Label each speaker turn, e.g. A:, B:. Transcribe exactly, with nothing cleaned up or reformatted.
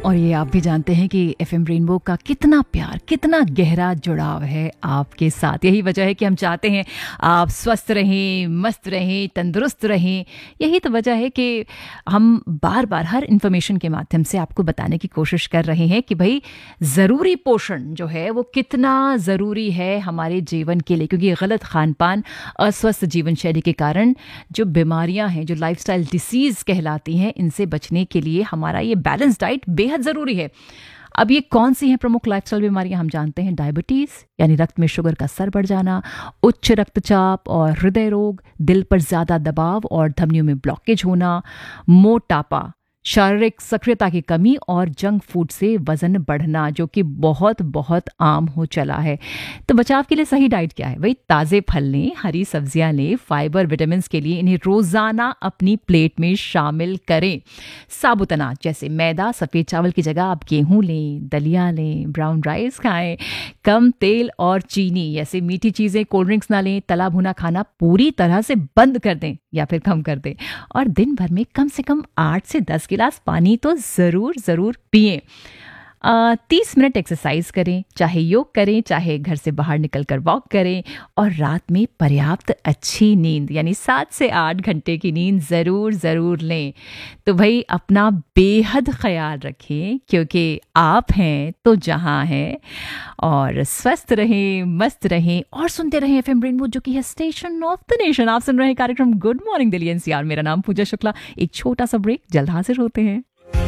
A: और ये आप भी जानते हैं कि एफएम रेनबो का कितना प्यार, कितना गहरा जुड़ाव है आपके साथ। यही वजह है कि हम चाहते हैं आप स्वस्थ रहें, मस्त रहें, तंदुरुस्त रहें। यही तो वजह है कि हम बार बार हर इन्फॉर्मेशन के माध्यम से आपको बताने की कोशिश कर रहे हैं कि भाई ज़रूरी पोषण जो है वो कितना ज़रूरी है हमारे जीवन के लिए, क्योंकि गलत खान पान, अस्वस्थ जीवन शैली के कारण जो बीमारियां हैं, जो लाइफस्टाइल डिसीज़ कहलाती हैं, इनसे बचने के लिए हमारा ये बैलेंस डाइट बेहद ज़रूरी है। अब ये कौन सी हैं प्रमुख लाइफस्टाइल बीमारियां? हम जानते हैं डायबिटीज़ यानी रक्त में शुगर का स्तर बढ़ जाना, उच्च रक्तचाप और हृदय रोग, दिल पर ज़्यादा दबाव और धमनियों में ब्लॉकेज होना, मोटापा, शारीरिक सक्रियता की कमी और जंक फूड से वजन बढ़ना, जो कि बहुत बहुत आम हो चला है। तो बचाव के लिए सही डाइट क्या है? वही ताज़े फल लें, हरी सब्जियां लें, फाइबर विटामिन के लिए इन्हें रोज़ाना अपनी प्लेट में शामिल करें। साबुत अनाज जैसे मैदा, सफ़ेद चावल की जगह आप गेहूं लें, दलिया लें, ब्राउन राइस खाएं, कम तेल और चीनी जैसे मीठी चीज़ें, कोल्ड ड्रिंक्स ना लें, तला भुना खाना पूरी तरह से बंद कर दें या फिर कम कर दें, और दिन भर में कम से कम आठ से दस गिलास पानी तो ज़रूर ज़रूर पिएं। तीस मिनट एक्सरसाइज करें, चाहे योग करें, चाहे घर से बाहर निकलकर वॉक करें, और रात में पर्याप्त अच्छी नींद यानी सात से आठ घंटे की नींद ज़रूर ज़रूर लें। तो भाई अपना बेहद ख्याल रखें, क्योंकि आप हैं तो जहां हैं। और स्वस्थ रहें, मस्त रहें और सुनते रहें एफएम रेनबो, जो कि है स्टेशन ऑफ द नेशन। आप सुन रहे हैं कार्यक्रम गुड मॉर्निंग दिल्ली एनसीआर। मेरा नाम पूजा शुक्ला। एक छोटा सा ब्रेक, जल्द हाजिर होते हैं।